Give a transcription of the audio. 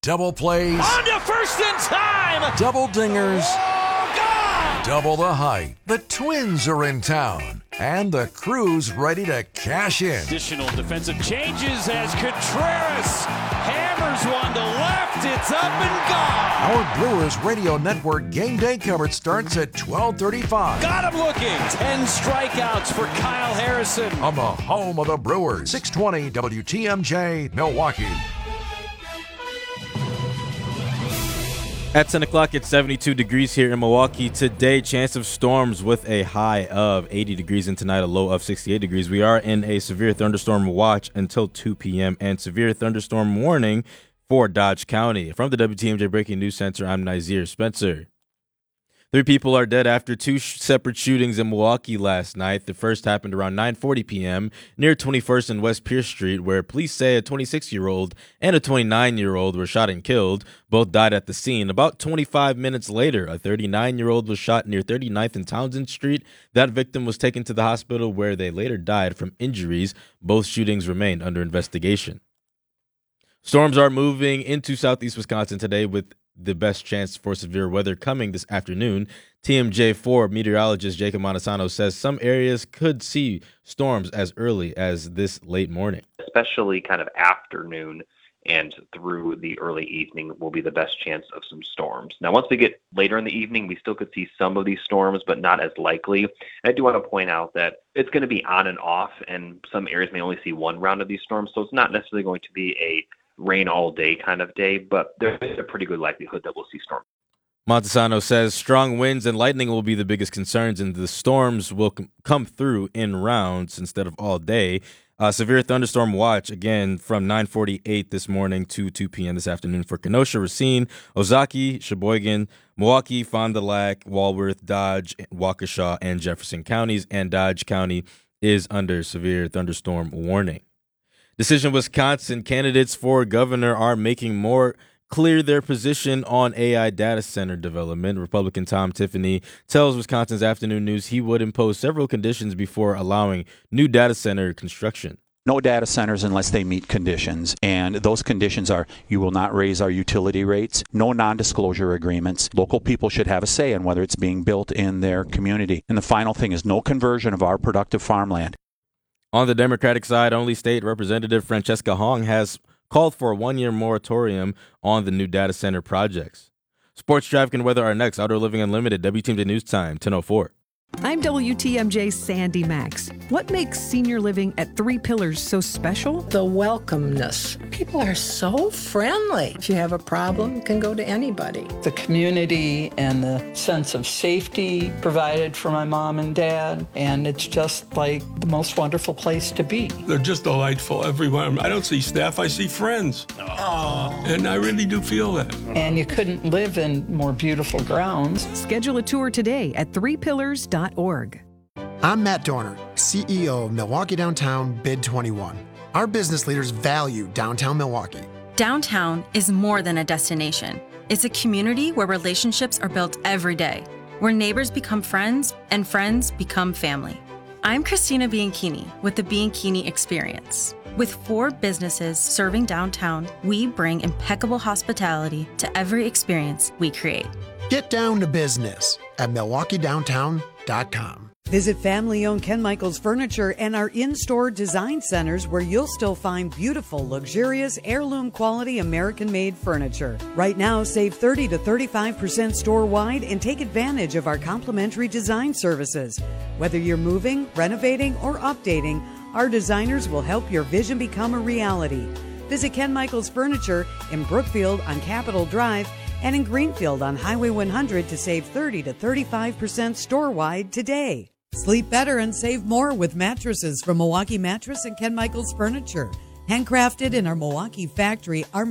Double plays. On to first in time. Double dingers. Oh, God. Double the hype. The Twins are in town. And the crew's ready to cash in. Additional defensive changes as Contreras hammers one to left. It's up and gone. Our Brewers Radio Network game day coverage starts at 12:35. Got him looking. 10 strikeouts for Kyle Harrison. On the home of the Brewers, 620 WTMJ, Milwaukee. At 10 o'clock, it's 72 degrees here in Milwaukee today. Chance of storms with a high of 80 degrees and tonight a low of 68 degrees. We are in a severe thunderstorm watch until 2 p.m. and severe thunderstorm warning for Dodge County. From the WTMJ Breaking News Center, I'm Nazir Spencer. 3 people are dead after 2 separate shootings in Milwaukee last night. The first happened around 9:40 p.m. near 21st and West Pierce Street, where police say a 26-year-old and a 29-year-old were shot and killed. Both died at the scene. About 25 minutes later, a 39-year-old was shot near 39th and Townsend Street. That victim was taken to the hospital, where they later died from injuries. Both shootings remain under investigation. Storms are moving into southeast Wisconsin today, with the best chance for severe weather coming this afternoon. TMJ4 meteorologist Jacob Montesano says some areas could see storms as early as this late morning. Especially kind of afternoon and through the early evening will be the best chance of some storms. Now, once we get later in the evening, we still could see some of these storms, but not as likely. And I do want to point out that it's going to be on and off, and some areas may only see one round of these storms, so it's not necessarily going to be a rain all day kind of day, but there's a pretty good likelihood that we'll see storms. Montesano says strong winds and lightning will be the biggest concerns, and the storms will come through in rounds instead of all day. Severe thunderstorm watch, again, from 9:48 this morning to 2 p.m. this afternoon for Kenosha, Racine, Ozaki, Sheboygan, Milwaukee, Fond du Lac, Walworth, Dodge, Waukesha, and Jefferson counties, and Dodge County is under severe thunderstorm warning. Decision Wisconsin candidates for governor are making more clear their position on AI data center development. Republican Tom Tiffany tells Wisconsin's Afternoon News he would impose several conditions before allowing new data center construction. No data centers unless they meet conditions, and those conditions are you will not raise our utility rates, no non-disclosure agreements, local people should have a say in whether it's being built in their community, and the final thing is no conversion of our productive farmland. On the Democratic side, only State Representative Francesca Hong has called for a 1-year moratorium on the new data center projects. Sports, traffic, and weather are next. Outdoor Living Unlimited, WTMJ News Time, 10:04. I'm WTMJ's Sandy Max. What makes senior living at 3 Pillars so special? The welcomeness. People are so friendly. If you have a problem, you can go to anybody. The community and the sense of safety provided for my mom and dad, and it's just like the most wonderful place to be. They're just delightful everywhere. I don't see staff, I see friends. Aww. And I really do feel that. And you couldn't live in more beautiful grounds. Schedule a tour today at 3pillars.org. I'm Matt Dorner, CEO of Milwaukee Downtown Bid 21. Our business leaders value downtown Milwaukee. Downtown is more than a destination. It's a community where relationships are built every day, where neighbors become friends and friends become family. I'm Christina Bianchini with the Bianchini Experience. With 4 businesses serving downtown, we bring impeccable hospitality to every experience we create. Get down to business at MilwaukeeDowntown.com. Visit family-owned Ken Michaels Furniture and our in-store design centers, where you'll still find beautiful, luxurious, heirloom-quality American-made furniture. Right now, save 30 to 35% store-wide and take advantage of our complimentary design services. Whether you're moving, renovating, or updating, our designers will help your vision become a reality. Visit Ken Michaels Furniture in Brookfield on Capitol Drive and in Greenfield on Highway 100 to save 30 to 35% store-wide today. Sleep better and save more with mattresses from Milwaukee Mattress and Ken Michaels Furniture. Handcrafted in our Milwaukee factory, our